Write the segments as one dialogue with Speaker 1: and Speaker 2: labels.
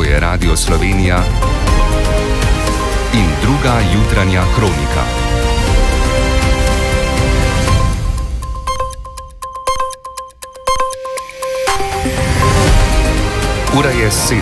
Speaker 1: je Radio Slovenija in druga jutranja kronika. Ura je 7.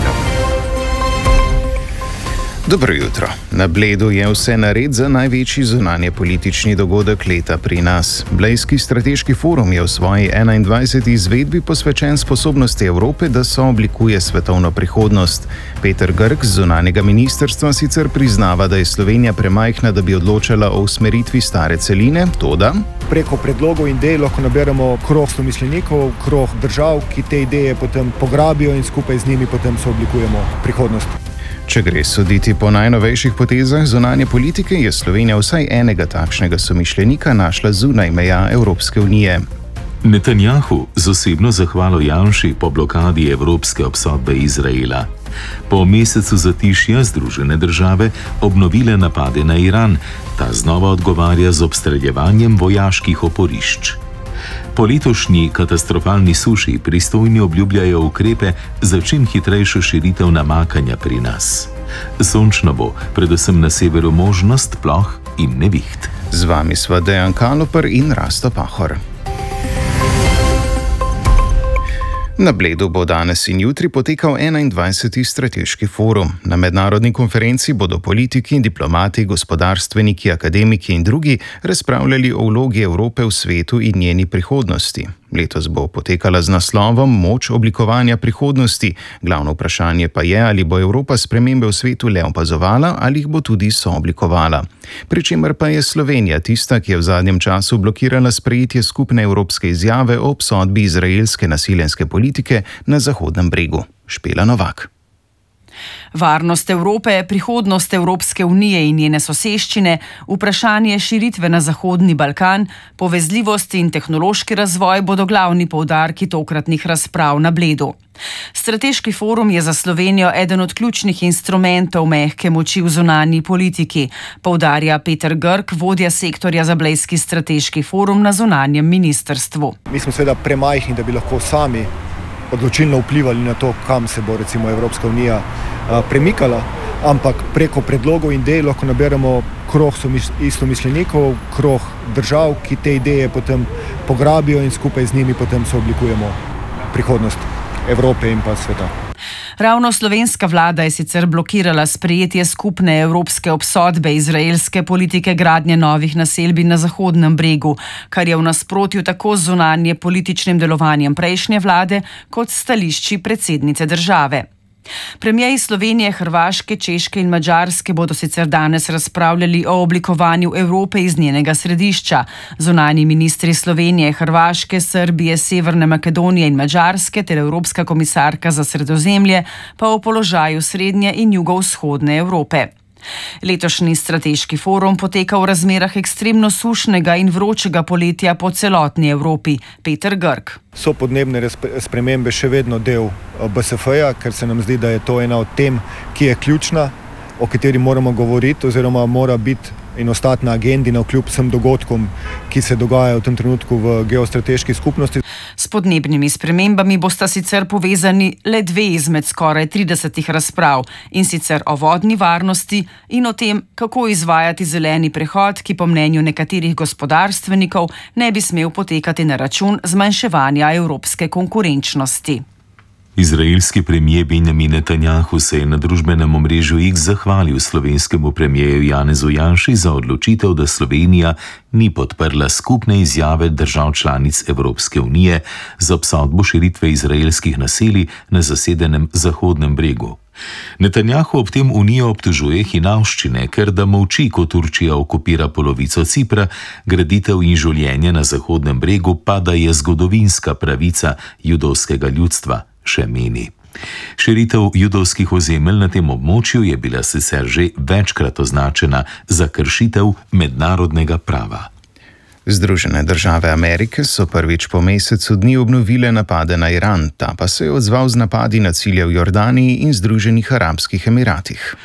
Speaker 2: Dobro jutro. Na Bledu je vse nared za največji zunanjepolitični dogodek leta pri nas. Blejski strateški forum je v svoji 21. izvedbi posvečen sposobnosti Evrope, da sooblikuje svetovno prihodnost. Peter Grk z zunanjega ministrstva sicer priznava, da je Slovenija premajhna, da bi odločala o usmeritvi stare celine, toda
Speaker 3: preko predlogov in idej lahko naberemo krog somišljenikov, krog držav, ki te ideje potem pograbijo in skupaj z njimi potem sooblikujemo prihodnost.
Speaker 2: Če gre soditi po najnovejših potezah zunanje politike, je Slovenija vsaj enega takšnega somišljenika našla zunaj meja Evropske unije.
Speaker 4: Netanjahu z osebno zahvalo Janši po blokadi evropske obsodbe Izraela. Po mesecu zatišja Združene države obnovile napade na Iran, ta znova odgovarja z obstreljevanjem vojaških oporišč. Po letošnji katastrofalni suši pristojni obljubljajo ukrepe za čim hitrejšo širitev namakanja pri nas. Sončno bo, predvsem na severu možnost ploh in neviht.
Speaker 2: Z vami sva Dejan Kaloper in Rasto Pahor. Na Bledu bo danes in jutri potekal 21. strateški forum. Na mednarodni konferenci bodo politiki, diplomati, gospodarstveniki, akademiki in drugi razpravljali o vlogi Evrope v svetu in njeni prihodnosti. Letos bo potekala z naslovom Moč oblikovanja prihodnosti. Glavno vprašanje pa je, ali bo Evropa spremembe v svetu le opazovala ali jih bo tudi sooblikovala. Pričemer pa je Slovenija tista, ki je v zadnjem času blokirala sprejetje skupne evropske izjave o obsodbi izraelske nasiljenske politike na Zahodnem bregu. Špela Novak.
Speaker 5: Varnost Evrope, prihodnost Evropske unije in njene soseščine, vprašanje širitve na Zahodni Balkan, povezljivost in tehnološki razvoj bodo glavni poudarki tokratnih razprav na Bledu. Strateški forum je za Slovenijo eden od ključnih instrumentov mehke moči v zunanji politiki, poudarja Peter Grk, vodja sektorja za Blejski strateški forum na zunanjem ministrstvu.
Speaker 3: Mi smo seveda premajhni, da bi lahko sami odločilno vplivali na to, kam se bo recimo Evropska unija premikala, ampak preko predlogov in idej lahko naberemo krog istomišljenikov, krog držav, ki te ideje potem pograbijo in skupaj z njimi potem sooblikujemo prihodnost Evrope in pa sveta.
Speaker 5: Ravno slovenska vlada je sicer blokirala sprejetje skupne evropske obsodbe izraelske politike gradnje novih naselbin na Zahodnem bregu, kar je v nasprotju tako z zunanje političnim delovanjem prejšnje vlade kot stališči predsednice države. Premierji Slovenije, Hrvaške, Češke in Madžarske bodo sicer danes razpravljali o oblikovanju Evrope iz njenega središča. Zunanji ministri Slovenije, Hrvaške, Srbije, Severne Makedonije in Madžarske ter Evropska komisarka za Sredozemlje pa o položaju srednje in jugovzhodne Evrope. Letošnji strateški forum poteka v razmerah ekstremno sušnega in vročega poletja po celotni Evropi. Peter Grk.
Speaker 3: So podnebne spremembe še vedno del BSF-ja, ker se nam zdi, da je to ena od tem, ki je ključna, o kateri moramo govoriti oziroma mora biti in ostati na agendi navkljub vsem dogodkom, ki se dogajajo v tem trenutku v geostrateški skupnosti.
Speaker 5: S podnebnimi spremembami bosta sicer povezani le dve izmed skoraj 30 razprav, in sicer o vodni varnosti in o tem, kako izvajati zeleni prehod, ki po mnenju nekaterih gospodarstvenikov ne bi smel potekati na račun zmanjševanja evropske konkurenčnosti.
Speaker 4: Izraelski premijer Benjamin Netanjahu se je na družbenem omrežju X zahvalil slovenskemu premijeju Janezu Janši za odločitev, da Slovenija ni podprla skupne izjave držav članic Evropske unije za obsodbo širitve izraelskih naselij na zasedenem Zahodnem bregu. Netanjahu ob tem unijo obtožuje hinavščine, ker da molči, ko Turčija okupira polovico Cipra, graditev in življenje na Zahodnem bregu pa da je zgodovinska pravica judovskega ljudstva. Še meni. Širitev judovskih ozemelj na tem območju je bila sicer že večkrat označena za kršitev mednarodnega prava.
Speaker 2: Združene države Amerike so prvič po mesecu dni obnovile napade na Iran, ta pa se je odzval z napadi na cilje v Jordaniji in Združenih arabskih emiratih.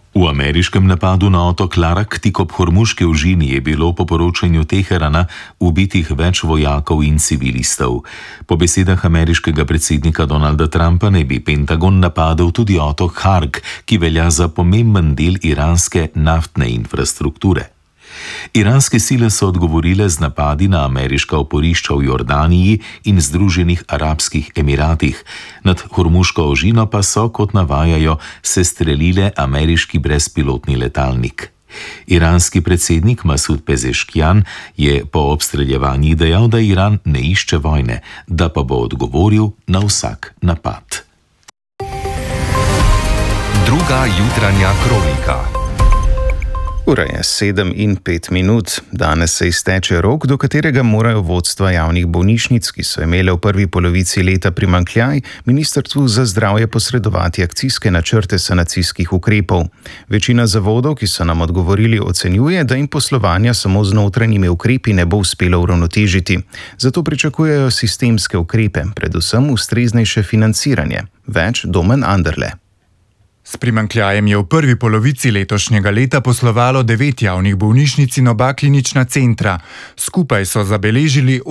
Speaker 4: V ameriškem napadu na otok Larak tik ob Hormuški ožini je bilo po poročanju Teherana ubitih več vojakov in civilistov. Po besedah ameriškega predsednika Donalda Trumpa naj bi Pentagon napadel tudi otok Harg, ki velja za pomemben del iranske naftne infrastrukture. Iranske sile so odgovorile z napadi na ameriška oporišča v Jordaniji in Združenih arabskih emiratih. Nad Hormuško ožino pa so, kot navajajo, sestrelile ameriški brezpilotni letalnik. Iranski predsednik Masud Pezeškian je po obstreljevanjih dejal, da Iran ne išče vojne, da pa bo odgovoril na vsak napad.
Speaker 1: Druga jutranja kronika.
Speaker 2: Ura je 7:05. Danes se izteče rok, do katerega morajo vodstva javnih bolnišnic, ki so imele v prvi polovici leta primanjkljaj, Ministrstvu za zdravje posredovati akcijske načrte sanacijskih ukrepov. Večina zavodov, ki so nam odgovorili, ocenjuje, da jim poslovanja samo z notranjimi ukrepi ne bo uspelo uravnotežiti. Zato pričakujejo sistemske ukrepe, predvsem ustreznejše financiranje. Več Domen Anderle.
Speaker 6: S primanjkljajem je v prvi polovici letošnjega leta poslovalo 9 javnih bolnišnic in 2 klinična centra. Skupaj so zabeležili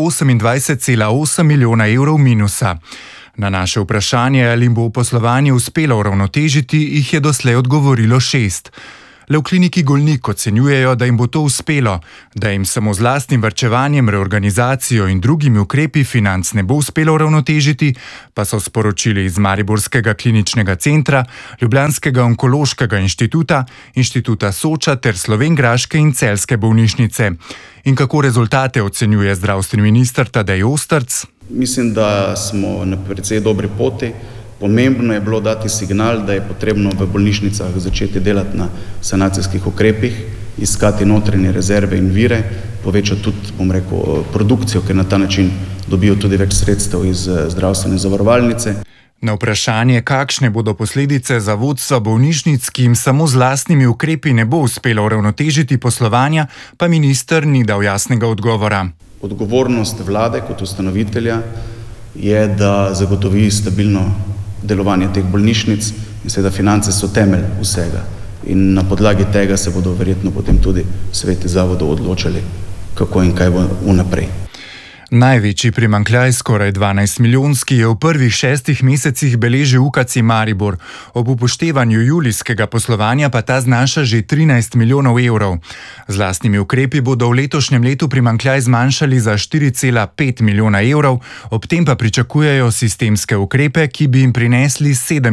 Speaker 6: 28,8 milijona evrov minusa. Na naše vprašanje, ali jim bo poslovanje uspelo uravnotežiti, jih je doslej odgovorilo 6. Le v kliniki Golnik ocenjujejo, da jim bo to uspelo, da jim samo z lastnim varčevanjem, reorganizacijo in drugimi ukrepi financ ne bo uspelo uravnotežiti, pa so sporočili iz Mariborskega kliničnega centra, Ljubljanskega onkološkega inštituta, Inštituta Soča ter Slovenjgraške in Celjske bolnišnice. In kako rezultate ocenjuje zdravstveni minister Tadej Ostrc?
Speaker 7: Mislim, da smo na precej dobri poti. Pomembno je bilo dati signal, da je potrebno v bolnišnicah začeti delati na sanacijskih ukrepih, iskati notranje rezerve in vire, povečati tudi, produkcijo, ker na ta način dobijo tudi več sredstev iz zdravstvene zavarovalnice.
Speaker 6: Na vprašanje, kakšne bodo posledice za vodstva bolnišnic, ki jim samo z lastnimi ukrepi ne bo uspelo uravnotežiti poslovanja, pa minister ni dal jasnega odgovora.
Speaker 7: Odgovornost vlade kot ustanovitelja je, da zagotovi stabilno delovanje teh bolnišnic in seveda finance so temelj vsega. In na podlagi tega se bodo verjetno potem tudi sveti zavodov odločali, kako in kaj bo vnaprej.
Speaker 6: Največji primanjkljaj, skoraj 12 milijonski, je v prvih 6 mesecih beležil UKC Maribor. Ob upoštevanju julijskega poslovanja pa ta znaša že 13 milijonov evrov. Z lastnimi ukrepi bodo v letošnjem letu primanjkljaj zmanjšali za 4,5 milijona evrov, ob tem pa pričakujejo sistemske ukrepe, ki bi jim prinesli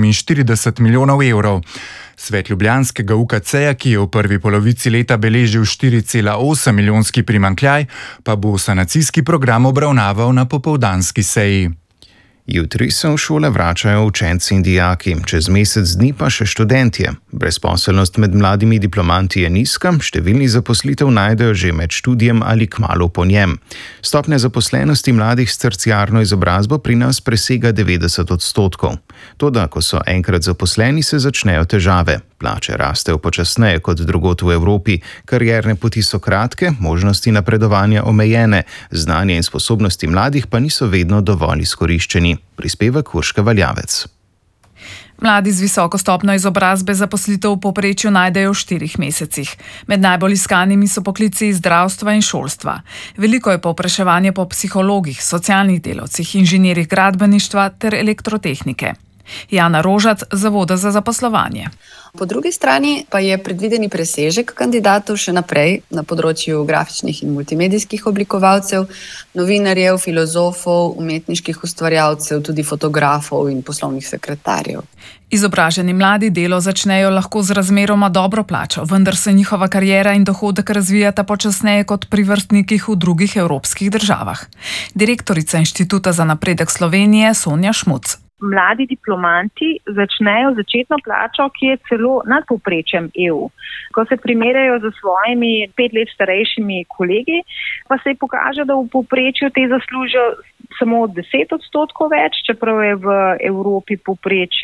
Speaker 6: 47 milijonov evrov. Svet ljubljanskega UKC-ja, ki je v prvi polovici leta beležil 4,8 milijonski primanjkljaj, pa bo sanacijski program obravnaval na popoldanski seji.
Speaker 2: Jutri se v šole vračajo učenci in dijaki, čez mesec dni pa še študentje. Brezposelnost med mladimi diplomanti je nizka, številni zaposlitev najdejo že med študijem ali kmalu po njem. Stopnja zaposlenosti mladih s terciarno izobrazbo pri nas presega 90%. Toda, ko so enkrat zaposleni, se začnejo težave. Plače rastejo počasneje kot drugod v Evropi, karierne poti so kratke, možnosti napredovanja omejene, znanje in sposobnosti mladih pa niso vedno dovolj izkoriščeni. Prispevek Urška Valjavec.
Speaker 8: Mladi z visoko stopnjo izobrazbe zaposlitev v povprečju najdejo v 4 mesecih. Med najbolj iskanimi so poklici iz zdravstva in šolstva. Veliko je povpraševanje po psihologih, socialnih delavcih, inženirjih gradbeništva ter elektrotehnike. Jana Rožac, Zavoda za zaposlovanje.
Speaker 9: Po drugi strani pa je predvideni presežek kandidatov še naprej na področju grafičnih in multimedijskih oblikovalcev, novinarjev, filozofov, umetniških ustvarjalcev, tudi fotografov in poslovnih sekretarjev.
Speaker 8: Izobraženi mladi delo začnejo lahko z razmeroma dobro plačo, vendar se njihova kariera in dohodek razvijata počasneje kot pri vrstnikih v drugih evropskih državah. Direktorica Inštituta za napredek Slovenije Sonja Šmuc.
Speaker 10: Mladi diplomanti začnejo začetno plačo, ki je celo nad povprečjem EU. Ko se primerjajo z svojimi 5 let starejšimi kolegi, pa se pokaže, da v povprečju te zaslužijo samo 10% več, čeprav je v Evropi povprečje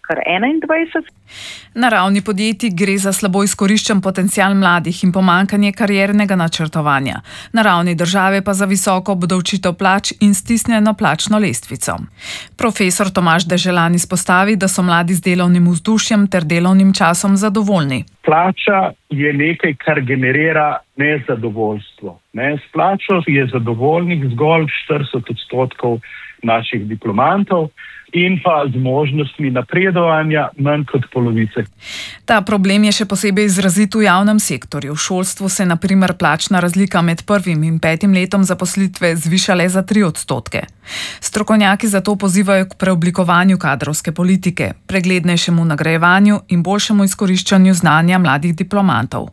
Speaker 10: kar 21.
Speaker 8: Na ravni podjetij gre za slabo izkoriščen potencial mladih in pomankanje kariernega načrtovanja. Na ravni države pa za visoko obdavčitev plač in stisnjeno plačno lestvico. Profesor Tomaž Deželan izpostavi, da so mladi z delovnim vzdušjem ter delovnim časom zadovoljni.
Speaker 11: Plača je nekaj, kar generira nezadovoljstvo. S plačo je zadovoljnih zgolj 40% naših diplomantov in pa z možnostmi napredovanja manj kot polovice.
Speaker 8: Ta problem je še posebej izrazit v javnem sektorju. V šolstvu se na primer plačna razlika med 1. in 5. letom zaposlitve zviša le za 3%. Strokovnjaki zato pozivajo k preoblikovanju kadrovske politike, preglednejšemu nagrajevanju in boljšemu izkoriščanju znanja mladih diplomantov.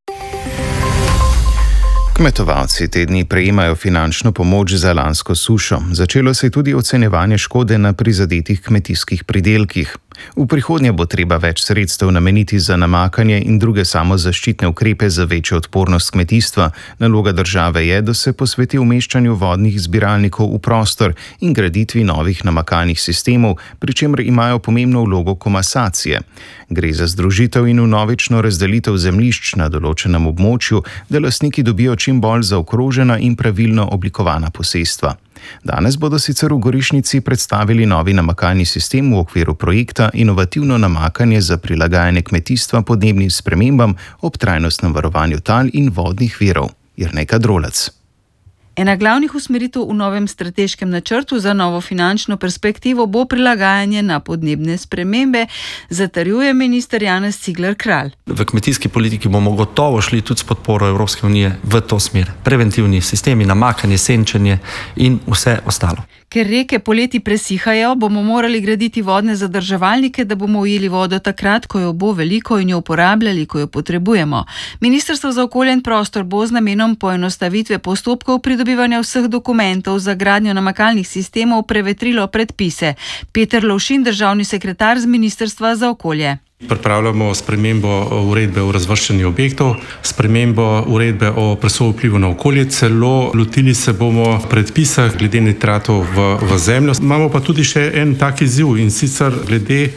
Speaker 2: Kmetovalci te dni prejemajo finančno pomoč za lansko sušo. Začelo se je tudi ocenjevanje škode na prizadetih kmetijskih pridelkih. V prihodnje bo treba več sredstev nameniti za namakanje in druge samozaščitne ukrepe za večjo odpornost kmetijstva. Naloga države je, da se posveti umeščanju vodnih zbiralnikov v prostor in graditvi novih namakalnih sistemov, pri čemer imajo pomembno vlogo komasacije. Gre za združitev in vnovično razdelitev zemljišč na določenem območju, da lastniki dobijo čim bolj zaokrožena in pravilno oblikovana posestva. Danes bodo sicer v Gorišnici predstavili novi namakalni sistem v okviru projekta Inovativno namakanje za prilagajanje kmetijstva podnebnim spremembam ob trajnostnem varovanju tal in vodnih virov. Jernej Drolec.
Speaker 12: Ena glavnih usmeritev v novem strateškem načrtu za novo finančno perspektivo bo prilagajanje na podnebne spremembe, zatrjuje minister Janez Cigler Kralj.
Speaker 13: V kmetijski politiki bomo gotovo šli tudi s podporo Evropske unije v to smer. Preventivni sistemi, namakanje, senčenje in vse ostalo.
Speaker 12: Ker reke poleti presihajo, bomo morali graditi vodne zadrževalnike, da bomo ujeli vodo takrat, ko jo bo veliko in jo uporabljali, ko jo potrebujemo. Ministrstvo za okolje in prostor bo z namenom poenostavitve postopkov pridobivanja vseh dokumentov za gradnjo namakalnih sistemov prevetrilo predpise. Peter Lovšin, državni sekretar z Ministrstva za okolje.
Speaker 14: Pripravljamo spremembo uredbe o razvrščanju objektov, spremembo uredbe o presoji vplivu na okolje, celo lotili se bomo predpisa glede nitratov v zemljo. Imamo pa tudi še en tak izziv in sicer glede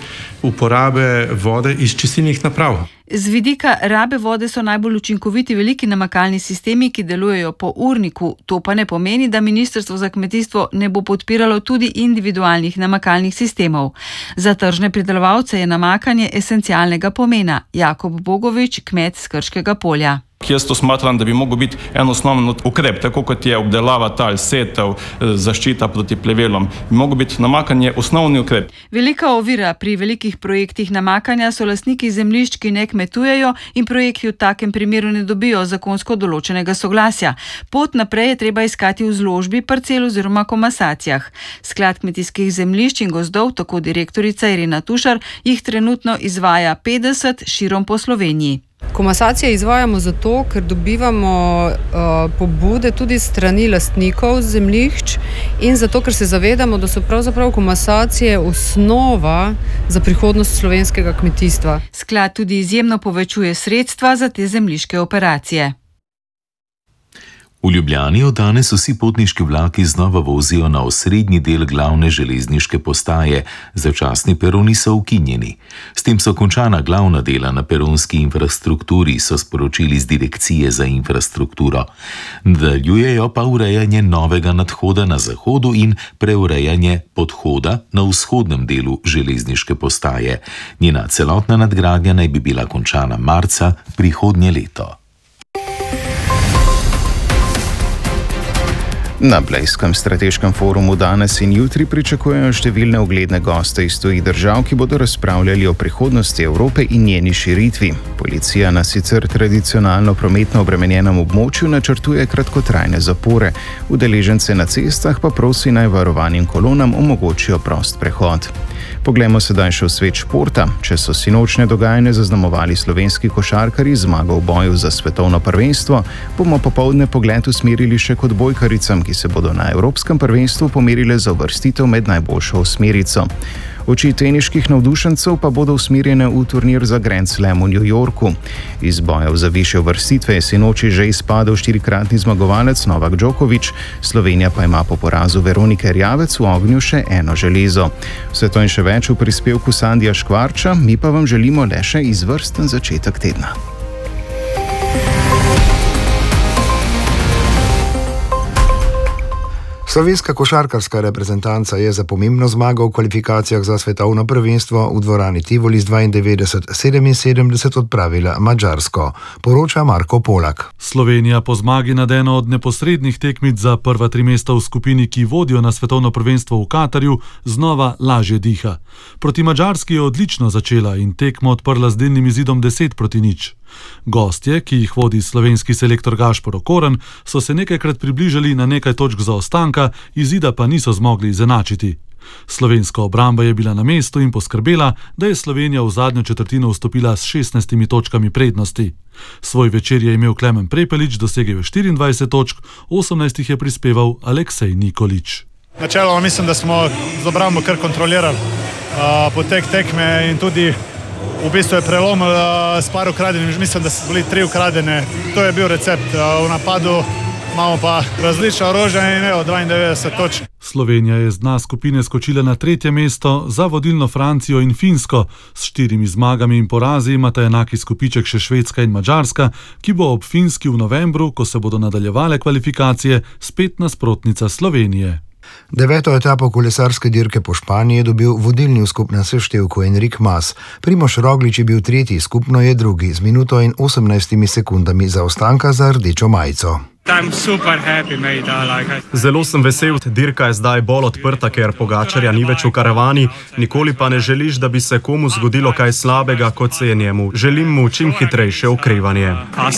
Speaker 14: uporabe vode iz čistilnih naprav.
Speaker 12: Z vidika rabe vode so najbolj učinkoviti veliki namakalni sistemi, ki delujejo po urniku. To pa ne pomeni, da Ministrstvo za kmetijstvo ne bo podpiralo tudi individualnih namakalnih sistemov. Za tržne pridelovalce je namakanje esencialnega pomena. Jakob Bogovič, kmet s Krškega polja.
Speaker 15: Jaz to smatram, da bi mogel biti en osnovni ukrep, tako kot je obdelava tal, setev, zaščita proti plevelom. Bi mogel biti namakanje osnovni ukrep.
Speaker 12: Velika ovira pri velikih projektih namakanja so lastniki zemljišč, ki ne kmetujejo in projekti v takem primeru ne dobijo zakonsko določenega soglasja. Pot naprej je treba iskati v zložbi parcel oziroma komasacijah. Sklad kmetijskih zemljišč in gozdov, tako direktorica Irena Tušar, jih trenutno izvaja 50 širom po Sloveniji.
Speaker 16: Komasacije izvajamo zato, ker dobivamo pobude tudi strani lastnikov zemljišč in zato, ker se zavedamo, da so pravzaprav komasacije osnova za prihodnost slovenskega kmetijstva.
Speaker 12: Sklad tudi izjemno povečuje sredstva za te zemljiške operacije.
Speaker 4: V Ljubljani od danes vsi potniški vlaki znova vozijo na osrednji del glavne železniške postaje, začasni peroni so ukinjeni. S tem so končana glavna dela na peronski infrastrukturi, so sporočili z Direkcije za infrastrukturo. Nadaljujejo pa urejanje novega nadhoda na zahodu in preurejanje podhoda na vzhodnem delu železniške postaje. Njena celotna nadgradnja naj bi bila končana marca prihodnje leto.
Speaker 2: Na Blejskem strateškem forumu danes in jutri pričakujejo številne ugledne goste iz tujih držav, ki bodo razpravljali o prihodnosti Evrope in njeni širitvi. Policija na sicer tradicionalno prometno obremenjenem območju načrtuje kratkotrajne zapore. Udeležence na cestah pa prosi, naj varovanim kolonam omogočijo prost prehod. Poglejmo sedaj še v svet športa. Če so sinočne dogajanje zaznamovali slovenski košarkarji zmago v boju za svetovno prvenstvo, bomo popoldne pogled usmerili še k odbojkaricam, ki se bodo na Evropskem prvenstvu pomerile za uvrstitev med najboljšo osmerico. Oči teniških navdušencev pa bodo usmerjene v turnir za Grand Slam v New Yorku. Iz bojev za višje uvrstitve je sinoči že izpadel 4-kratni zmagovalec Novak Djokovic, Slovenija pa ima po porazu Veronike Erjavec v ognju še eno železo. Vse to in še več v prispevku Sandija Škvarča, mi pa vam želimo le še izvrsten začetek tedna.
Speaker 17: Slovenska košarkarska reprezentanca je za pomembno zmago v kvalifikacijah za svetovno prvenstvo v dvorani Tivoli z 92-77 odpravila Madžarsko, poroča Marko Polak.
Speaker 18: Slovenija po zmagi nad eno od neposrednih tekmic za prva 3 mesta v skupini, ki vodijo na svetovno prvenstvo v Katarju, znova lažje diha. Proti Madžarski je odlično začela in tekmo odprla z delnim izidom 10-0. Gostje, ki jih vodi slovenski selektor Gašper Okorn, so se nekajkrat približali na nekaj točk zaostanka, izida pa niso zmogli izenačiti. Slovenska obramba je bila na mestu in poskrbela, da je Slovenija v zadnjo četrtino vstopila s 16 točkami prednosti. Svoj večer je imel Klemen Prepelič, dosegel je 24 točk, 18 jih je prispeval Aleksej Nikolič.
Speaker 19: Načeloma mislim, da smo z obrambo kar kontrolirali potek tekme in tudi v bistvu je prelomil s par ukradenim, mislim, da so bili 3 ukradene. To je bil recept. V napadu imamo pa različna orožja in 92 točk.
Speaker 18: Slovenija je z dna skupine skočila na 3. mesto, za vodilno Francijo in Finsko. S 4 zmagami in porazi imata enaki skupiček še Švedska in Madžarska, ki bo ob Finski v novembru, ko se bodo nadaljevale kvalifikacije, spet nasprotnica Slovenije.
Speaker 17: 9. etapo kolesarske dirke po Španiji je dobil vodilni v skupnem seštevku Enric Mas. Primož Roglič je bil 3., skupno je 2. z minuto in 18 sekundami zaostanka za rdečo majico.
Speaker 20: Zelo sem vesel, dirka je zdaj bolj odprta, ker Pogačarja ni več v karavani, nikoli pa ne želiš, da bi se komu zgodilo kaj slabega, kot se je njemu. Želim mu čim hitrejše okrevanje.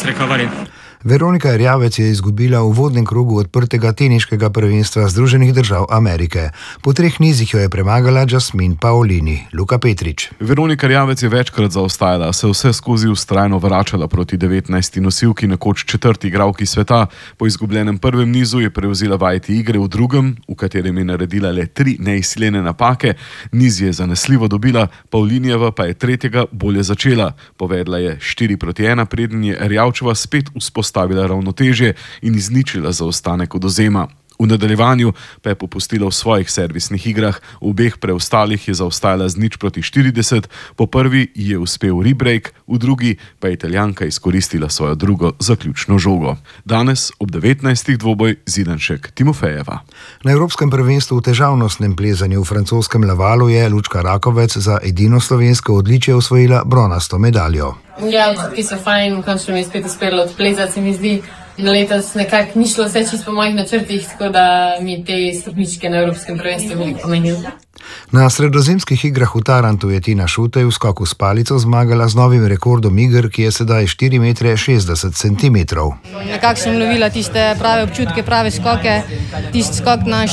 Speaker 17: Veronika Erjavec je izgubila v uvodnem krogu odprtega teniškega prvenstva Združenih držav Amerike. Po 3 nizih jo je premagala Jasmine Paolini. Luka Petrič.
Speaker 21: Veronika Erjavec je večkrat zaostajala, se vse skozi vztrajno vračala proti 19. nosilki, nekoč 4. igralki sveta. Po izgubljenem prvem nizu je prevzela vajeti igre v drugem, v katerem je naredila le 3 neizsiljene napake. Niz je zanesljivo dobila, Paulinijeva pa je 3. bolje začela. Povedla je 4-1, preden je Erjavčeva spet vzpostavila ravnotežje in izničila zaostanek od ozema. V nadaljevanju pa je popustila v svojih servisnih igrah, v obeh preostalih je zaostajala z 0-40, po prvi je uspel rebreak, v drugi pa je Italijanka izkoristila svojo drugo zaključno žogo. Danes ob 19. dvoboj Zidanšek Timofejeva.
Speaker 17: Na Evropskem prvenstvu v težavnostnem plezanju v francoskem Lavalu je Lučka Rakovec za edino slovensko odličje osvojila bronasto medaljo.
Speaker 22: Ja, ki so fajn, končno mi je spet uspelo odplezati, se mi zdi. Letos nekako ni šlo vse čisto po mojih načrtih, tako da mi te stopničke na Evropskem prvenstvu veliko pomenijo.
Speaker 17: Na sredozemskih igrah v Tarantu je Tina Šutej v skoku s palico zmagala z novim rekordom iger, ki je sedaj 4,60 cm.
Speaker 23: Nekako sem lovila tiste prave občutke, prave skoke, tisti skok na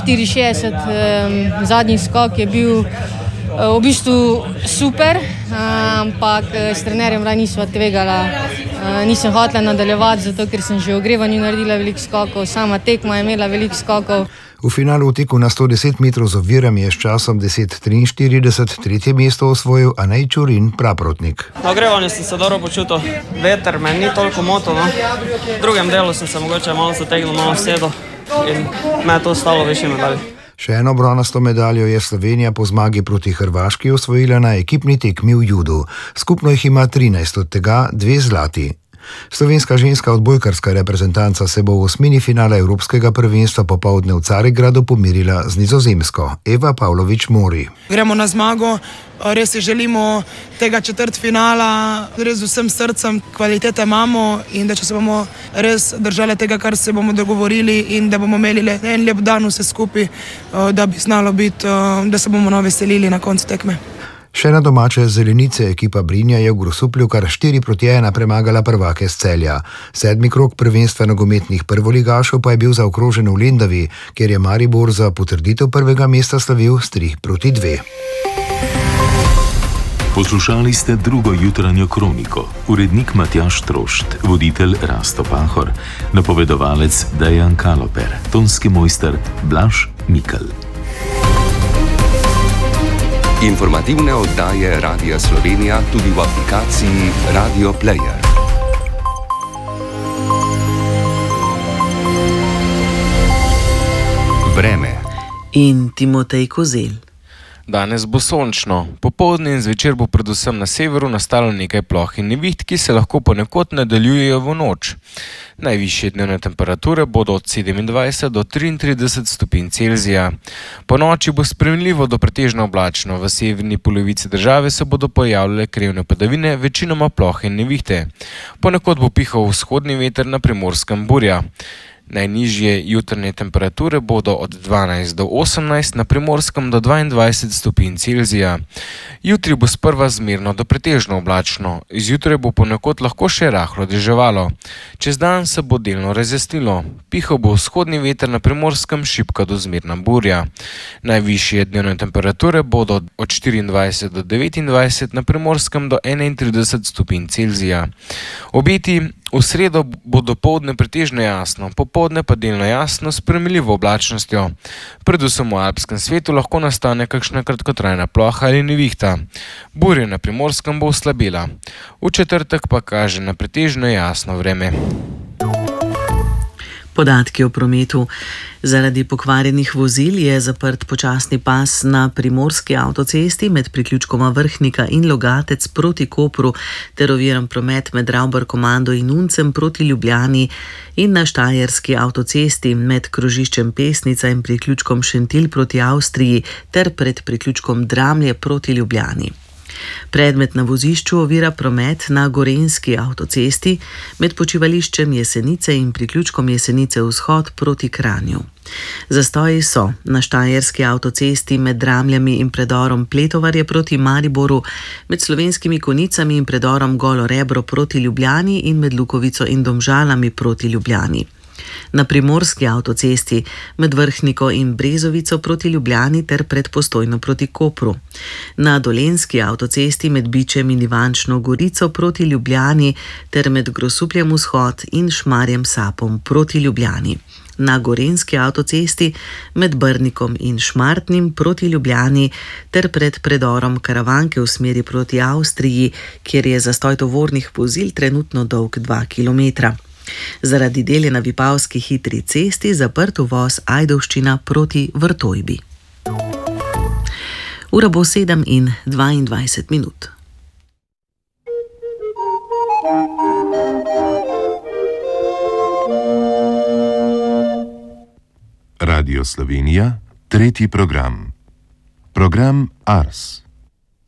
Speaker 23: 4,60, zadnji skok je bil v bistvu super, ampak s trenerjem nisva tvegala, nisem hotela nadaljevati, zato ker sem že v ogrevanju naredila veliko skokov, sama tekma je imela veliko skokov.
Speaker 17: V finalu v teku na 110 metrov z ovirami je s časom 10:43 3. mesto osvojil Anej Čurin Praprotnik.
Speaker 24: Na ogrevanju sem se dobro počutil, veter me ni toliko motil, no. V drugem delu sem se mogoče malo zategnil, malo sedel in me je to stalo višje medalje.
Speaker 17: Še eno bronasto medaljo je Slovenija po zmagi proti Hrvaški osvojila na ekipni tekmi v judu. Skupno jih ima 13, od tega 2 zlati. Slovenska ženska odbojkarska reprezentanca se bo v osmini finala Evropskega prvenstva popoldne v Carigradu pomirila z Nizozemsko. Eva Pavlović-Mori.
Speaker 25: Gremo na zmago, res si želimo tega četrtfinala, res z vsem srcem, kvalitete imamo in da če se bomo res držali tega, kar se bomo dogovorili in da bomo imeli le en lep dan vse skupaj, da bi znalo biti, da se bomo veselili na koncu tekme.
Speaker 17: Še na domače zelenice ekipa Brinja je v Grosuplju kar 4-1 premagala prvake z Celja. 7. krog prvenstva nogometnih prvoligašev pa je bil zaokrožen v Lendavi, kjer je Maribor za potrditev prvega mesta slavil s 3-2.
Speaker 4: Poslušali ste drugo jutranjo kroniko. Urednik Matjaž Trošt, voditelj Rasto Pahor, napovedovalec Dejan Kaloper, tonski mojster Blaž Mikl.
Speaker 1: Informativne oddaje Radia Slovenija tudi v aplikaciji Radio Player. Vreme
Speaker 3: in Timotej Kozelj.
Speaker 5: Danes bo sončno, popoldne in zvečer bo predvsem na severu nastalo nekaj ploh in neviht, ki se lahko ponekod nadaljujejo v noč. Najvišje dnevne temperature bodo od 27 do 33 stopinj Celzija. Po noči bo sprejemljivo do pretežno oblačno. V severni polovici države se bodo pojavljale krevne padavine, večinoma plohe in nevihte. Ponekod bo pihal vzhodni veter, na Primorskem burja. Najnižje jutranje temperature bodo od 12 do 18, na Primorskem do 22 stopinj Celzija. Jutri bo sprva zmerno do pretežno oblačno. Zjutraj bo ponekod lahko še rahlo deževalo. Čez dan se bo delno razjasnilo. Pihal bo vzhodni veter, na Primorskem šibka do zmerna burja. Najvišje dnevne temperature bodo od 24 do 29, na Primorskem do 31 stopinj Celzija. Obeti v sredo bo dopoldne pretežno jasno, popoldne pa delno jasno s sprejemljivo oblačnostjo. Predvsem v alpskem svetu lahko nastane kakšna kratkotrajna ploha ali nevihta. Burja na Primorskem bo oslabela. V četrtek pa kaže na pretežno jasno vreme.
Speaker 3: Podatki o prometu. Zaradi pokvarjenih vozil je zaprt počasni pas na Primorski avtocesti med priključkoma Vrhnika in Logatec proti Kopru ter oviran promet med Ravbar-Komando in Uncem proti Ljubljani in na Štajerski avtocesti med krožiščem Pesnica in priključkom Šentilj proti Avstriji ter pred priključkom Dramlje proti Ljubljani. Predmet na vozišču ovira promet na Gorenjski avtocesti med počivališčem Jesenice in priključkom Jesenice vzhod proti Kranju. Zastoji so na Štajerski avtocesti med Dramljami in predorom Pletovarje proti Mariboru, med Slovenskimi Konicami in predorom Golo Rebro proti Ljubljani in med Lukovico in Domžalami proti Ljubljani. Na Primorski avtocesti med Vrhniko in Brezovico proti Ljubljani ter pred Postojno proti Kopru. Na Dolenjski avtocesti med Bičem in Ivančno Gorico proti Ljubljani ter med Grosupljem vzhod in Šmarjem Sapom proti Ljubljani. Na Gorenjski avtocesti med Brnikom in Šmartnim proti Ljubljani ter pred predorom Karavanke v smeri proti Avstriji, kjer je zastoj tovornih vozil trenutno dolg 2 km. Zaradi del je na Vipavski hitri cesti zaprt uvoz Ajdovščina proti Vrtojbi. Ura bo 7:22.
Speaker 6: Radio Slovenija, tretji program. Program Ars.